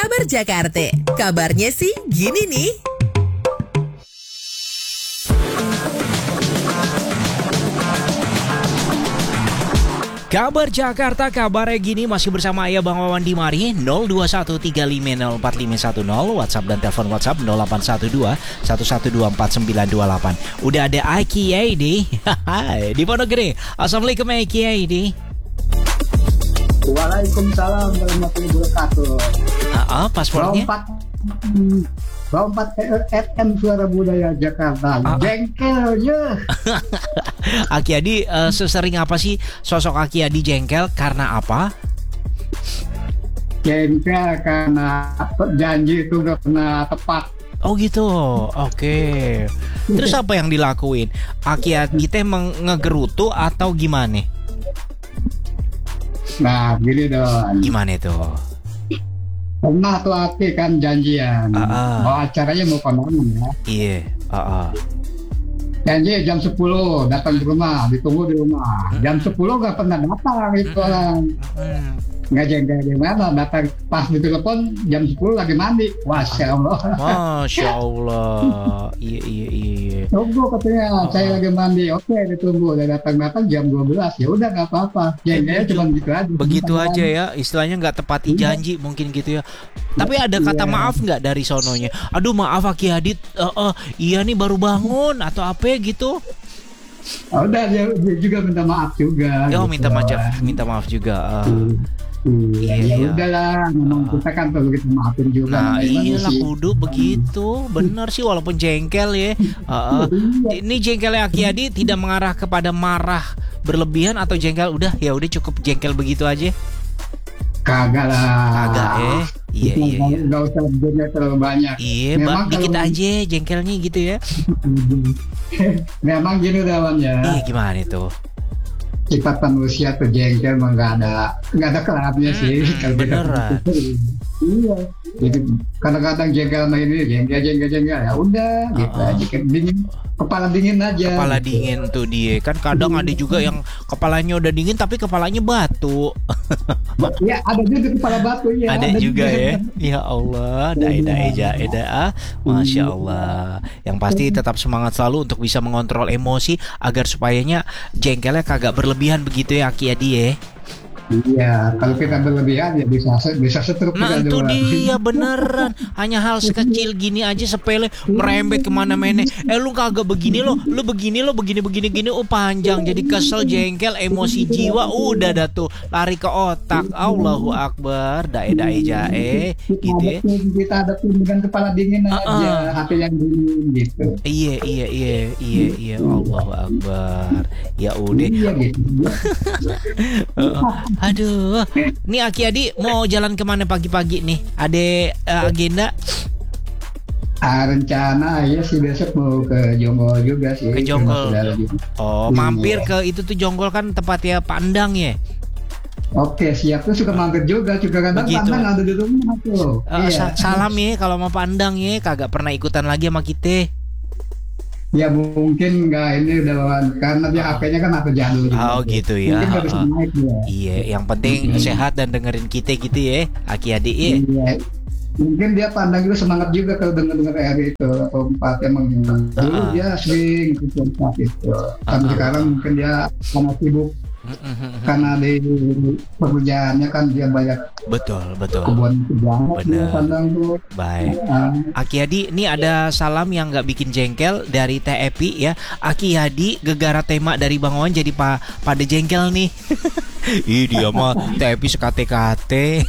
Kabar Jakarta. Kabarnya sih gini nih. Kabar Jakarta, kabarnya gini, masih bersama Ayah Bang Wawan di Mari. 0213504510, WhatsApp dan telepon WhatsApp 0812-1124-928. Udah ada Aki Aidi di Pondok Gede. Assalamualaikum Aki Aidi. Waalaikumsalam warahmatullahi wabarakatuh. Paspornya? Bau 4 FM Suara Budaya Jakarta. Jengkelnya. Aki Adi, sesering apa sih sosok Aki Adi jengkel? Karena apa? Jengkel karena janji itu gak pernah tepat. Oh gitu, oke. Terus apa yang dilakuin? Aki Adi teh ngegerutu atau gimana? Nah gini dong. Gimana itu? Pernah tuh Aki kan janjian. Oh acaranya mau kondangan ya. Iya. Janji jam 10 datang di rumah, ditunggu di rumah. Jam 10 gak pernah datang itu orang. Nggak jengkel gimana, datang pas ditelepon jam 10 lagi mandi. Masya Allah. Masya Allah. Iya. Tunggu katanya, saya lagi mandi. Oke, ditunggu. Udah datang jam 12. Ya udah nggak apa-apa. Jengkelnya cuma gitu aja. Begitu aja ya, istilahnya nggak tepati janji mungkin gitu ya. Tapi ada kata maaf nggak dari sononya? Aduh maaf Aki Adit, iya nih baru bangun atau apa gitu? Oh, udah dia juga minta maaf juga. Oh gitu. minta maaf juga. Ya udahlah, memang kita kan perlu kita maafin juga. Nah iyalah kudu begitu, bener sih walaupun jengkel ya. Ini jengkelnya Aki Adi tidak mengarah kepada marah berlebihan atau jengkel udah cukup jengkel begitu aja. Kagak lah. Kagak Iya. Gak usah jengkel terlalu banyak. Iya, dikit aja jengkelnya gitu ya. Memang gini dalamnya. Gimana itu? Sifat manusia tuh jengkel emang nggak ada kelarapnya sih. Beneran. Iya. Jadi kadang-kadang jengkel sama ini jengkel ya udah gitu aja dingin, kepala dingin aja. Kepala dingin tuh dia kan kadang ada juga yang kepalanya udah dingin tapi kepalanya batu. Ya ada juga kepala batu ya. Ada juga ya. Ya Allah, dae Masya Allah. Yang pasti tetap semangat selalu untuk bisa mengontrol emosi agar supayanya jengkelnya kagak berlebihan begitu ya Aki Adi ya. Iya, kalau kita berlebihan ya bisa setruk. Nah itu dia beneran. Hanya hal sekecil gini aja sepele merembet kemana-mana. Lu kagak begini lo, lu begini gini. Panjang jadi kesel, jengkel, emosi jiwa udah dah tuh lari ke otak. Allahu Akbar, dae jae gitu ya. Kita hadapin dengan kepala dingin aja, hati yang dingin gitu. Iya. Allahu Akbar. Ya udah. Iya gitu. Aduh, nih Aki Adi mau jalan kemana pagi-pagi nih? Ada agenda? Rencana ya sih besok mau ke Jonggol juga sih. Ke Jonggol. Mampir ke itu tuh Jonggol kan tempatnya Pandang ya? Oke siap, tuh suka mampir juga kadang Pandang ada di rumah tuh. Salam ya kalau mau Pandang ya, kagak pernah ikutan lagi sama kita. Ya mungkin enggak, ini udah karena dia HP-nya kan HP jadul. Oh gitu ya. Mungkin bisa naik ya. Iya, yang penting sehat dan dengerin kita gitu ya, Aki Adi ya. Iya. Mungkin dia pandang juga semangat juga kalau dengar hari itu atau 4 emang dulu dia sering ikut itu. Tapi sekarang mungkin dia sangat sibuk. Karena di pekerjaannya kan dia banyak betul kebun benar baik. Aki Adi ini ada salam yang nggak bikin jengkel dari Teh Epi ya. Aki Adi gegara tema dari Bang Wawan jadi pada jengkel nih. Ih dia mah Teh Epi sekate-kate.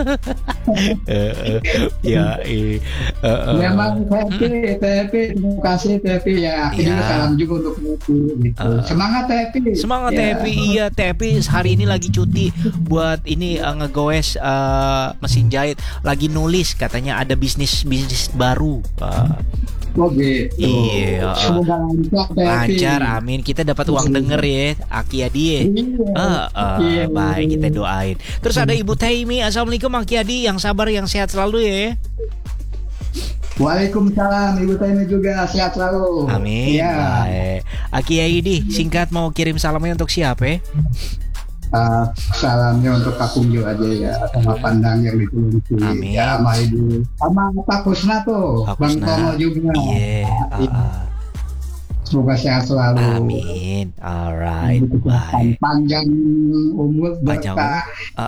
Memang Teh Epi terima kasih Teh Epi ya. Ini salam juga untuk gitu. Semangat Teh Epi. Iya Teh hari ini lagi cuti buat ini ngegoes mesin jahit, lagi nulis katanya ada bisnis baru. Oh gitu. Iya. Semoga lancar, amin. Kita dapat uang denger ya, Aki Adi. Baik, kita doain. Terus ada Ibu Taimi. Assalamualaikum Aki Adi, yang sabar, yang sehat selalu ya. Waalaikumsalam, Ibu Taimi juga sehat selalu. Amin. Baik. Aki Adi, singkat mau kirim salamnya untuk siapa ya? salamnya untuk Kakung Jo aja ya, sama Pandang yang ditulungi. Amin. Ya, sama Ibu. Sama Pak Kusna tuh, Pak Bang Kusna. Tomo juga. Iya. Semoga sehat selalu. Amin. Alright. Kesehatan Baik. panjang umur Panjang berkah.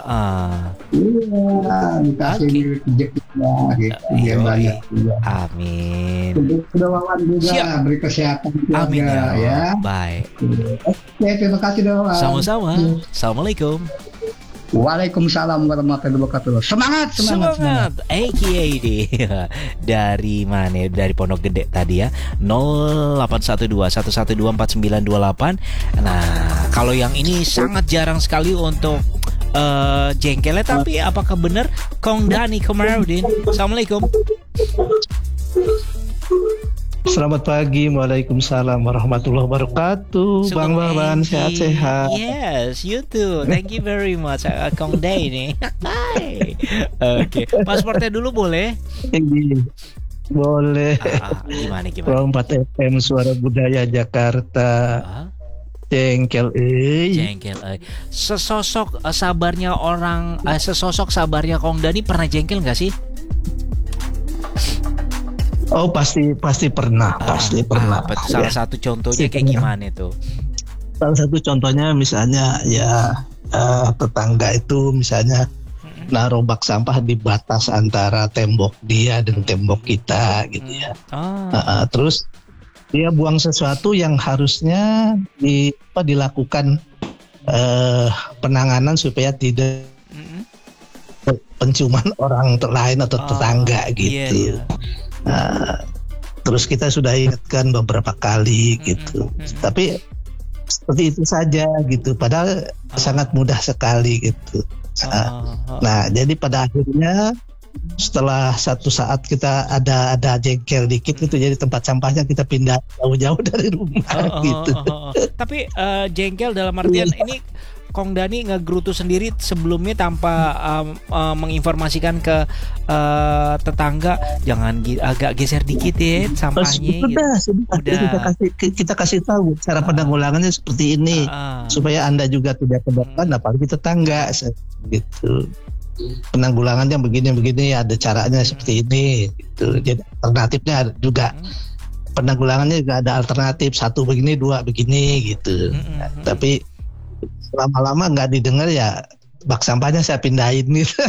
Iya, dikasih Oke. rezekinya gitu, biar Yoi. banyak juga. Amin. Untuk Doawan juga Siap. beri kesehatan keluarga Amin ya. ya. Allah. Baik. Oke, terima kasih Doawan. Sama-sama. Assalamualaikum. Waalaikumsalam warahmatullahi wabarakatuh. Semangat. Semangat. AKAD dari mana? Dari Pondok Gede tadi ya. 0812-112-4928. Nah, kalau yang ini sangat jarang sekali untuk jengkelnya, tapi apakah benar Kong Dani Komarudin? Assalamualaikum. Selamat pagi, Waalaikumsalam warahmatullahi wabarakatuh. Bang Baban, sehat-sehat. Yes, you too. Thank you very much, Kong Dani. Hai. Oke, pasportnya dulu boleh? Boleh. Gimana? 4 FM Suara Budaya Jakarta. Jengkel, Jengkel. Sesosok sabarnya orang, sesosok sabarnya Kong Dani pernah jengkel nggak sih? Oh, pasti pernah, pasti pernah. Salah satu contohnya kayak gimana tuh? Salah satu contohnya misalnya ya tetangga itu misalnya naruh bak sampah di batas antara tembok dia dan tembok kita gitu ya. Terus dia buang sesuatu yang harusnya dilakukan penanganan supaya tidak penciuman orang lain atau tetangga gitu. Iya. Terus kita sudah ingatkan beberapa kali gitu, tapi seperti itu saja gitu. Padahal sangat mudah sekali gitu. Nah, jadi pada akhirnya setelah satu saat kita ada jengkel dikit gitu, jadi tempat sampahnya kita pindah jauh-jauh dari rumah gitu. Tapi jengkel dalam artian ini Kong Dani ngegerutu sendiri sebelumnya tanpa menginformasikan ke tetangga, jangan agak geser dikit ya sampahnya. Sudah. Kita kasih tahu cara penanggulangannya seperti ini supaya Anda juga tidak keberatan, apalagi tetangga gitu. Penanggulangannya begini ada caranya seperti ini gitu. Jadi alternatifnya juga penanggulangannya juga ada alternatif, 1 begini 2 begini gitu. Tapi lama-lama nggak didengar ya bak sampahnya saya pindahin gitu.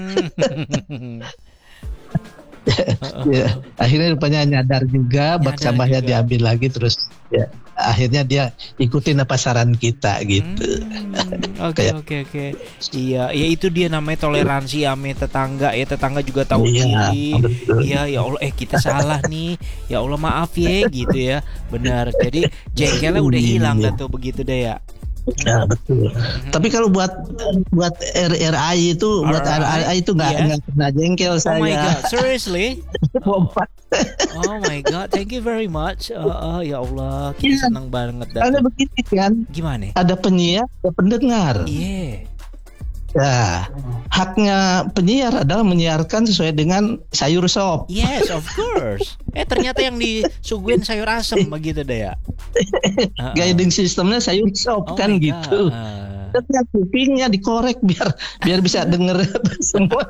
Ya, akhirnya rupanya nyadar juga bak sampahnya diambil lagi, terus ya akhirnya dia ikutin apa saran kita gitu. Oke. Iya, ya itu dia namanya toleransi ame tetangga ya. Tetangga juga tahu diri. Iya, ya Allah kita salah nih. Ya Allah maaf ya gitu ya. Benar. Jadi jengkelnya udah hilang dah tuh begitu deh ya. Ya betul. Tapi kalau buat RRI itu nggak pernah jengkel saya. Oh my god, seriously? Oh my god, thank you very much. Ya Allah, kita senang banget. Karena begini kan. Gimana? Ada penyiar, ada pendengar. Iya. Ya, haknya penyiar adalah menyiarkan sesuai dengan sayur sop. Yes, of course. Ternyata yang disuguhin sayur asem begitu deh ya. Guiding sistemnya sayur sop kan gitu. Tapi kupingnya dikorek biar bisa denger semua.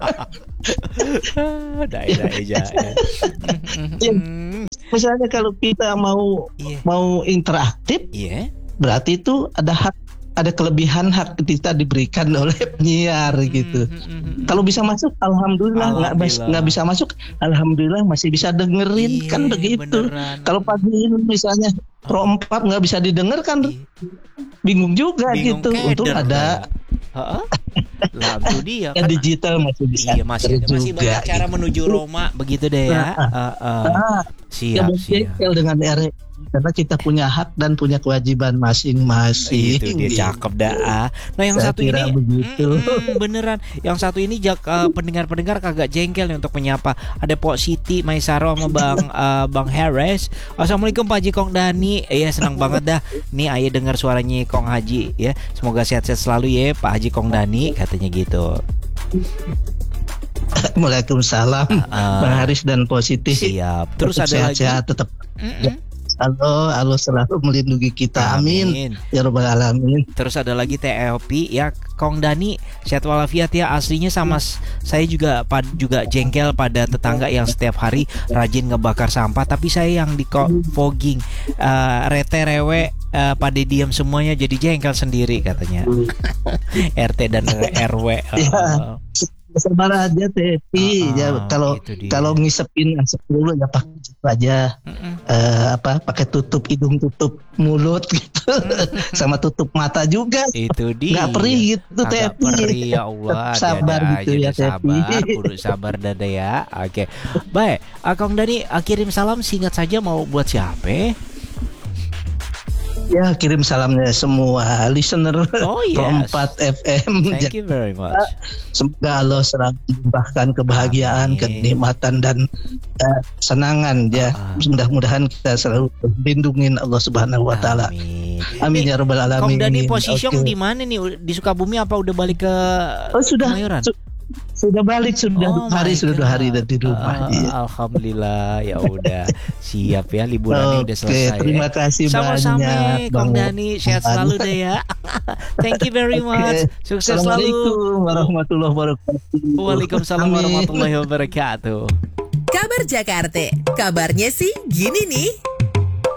Misalnya kalau kita mau interaktif, berarti itu ada kelebihan hak kita diberikan oleh penyiar gitu. Kalau bisa masuk, alhamdulillah. Nggak bisa masuk, alhamdulillah masih bisa dengerin kan begitu. Kalau pagi ini misalnya Pro 4 nggak bisa didengarkan, bingung juga gitu. Untung ada. Lah itu dia kan digital masih bisa. Iya, masih banyak cara menuju Roma begitu deh ya. Siap. Dengan karena kita punya hak dan punya kewajiban masing-masing. Itu dia cakep dah. Nah yang Saya satu ini beneran. Yang satu ini pendengar-pendengar kagak jengkel nih untuk menyapa. Ada Pok Siti, Maisaro sama Bang Harris. Assalamualaikum Pak Haji Kong Dani. Ya senang banget dah. Nih ayah dengar suaranya Kong Haji ya. Semoga sehat-sehat selalu ya Pak Haji Kong Dani katanya gitu. Waalaikumsalam Bang Haris dan Positif. Siap. Terus ada sehat-sehat lagi tetap Allah selalu melindungi kita. Amin. Ya Rabbal Alamin. Terus ada lagi TLP ya, Kong Dani sehat walafiat ya. Aslinya sama saya juga jengkel pada tetangga yang setiap hari rajin ngebakar sampah, tapi saya yang di fogging rete rewe pada diam semuanya, jadi jengkel sendiri katanya. RT dan RW. Sabar aja Tepi ya, kalau ngisepin asap dulu ya pakai aja pakai tutup hidung, tutup mulut gitu. Sama tutup mata juga. Itu dia. Nggak perih gitu Tepi. Perih ya Allah. Sabar gitu ya Tepi. Kudu sabar dada ya. Oke. Baik, Kang Dani kirim salam singkat saja, mau buat siapa? Ya, kirim salamnya semua listener Kompas FM. Thank you very much. Semoga Allah selalu memberikan kebahagiaan, kenikmatan dan kesenangan ya. Mudah-mudahan kita selalu dilindungi Allah Subhanahu wa taala. Amin ya rabbal alamin. Kong Dani posisi di mana nih? Di Sukabumi apa udah balik ke Kemayoran? Sudah balik, sudah 2 hari dari rumah. Alhamdulillah, ya udah siap ya, liburannya udah selesai. Terima kasih sama-sama, banyak. Kong Dani, sehat selalu deh ya. Thank you very much. Sukses selalu. Assalamualaikum warahmatullahi wabarakatuh. Waalaikumsalam warahmatullahi wabarakatuh. Kabar Jakarta, kabarnya sih gini nih.